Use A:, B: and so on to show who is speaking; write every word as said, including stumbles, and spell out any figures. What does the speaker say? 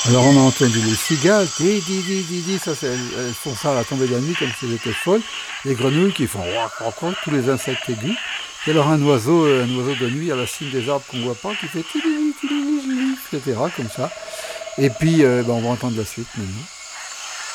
A: Alors on a entendu les cigales, di, di, di, di, di, ça, c'est- elles, elles font ça à la tombée de la nuit comme si elles étaient folles. Les grenouilles qui font roc, roc, roc, tous les insectes aigus. Et alors un oiseau, euh, un oiseau de nuit à la cime des arbres qu'on voit pas, qui fait tilili, tilili, tilili, et cetera comme ça. Et puis euh, ben, on va entendre la suite maintenant.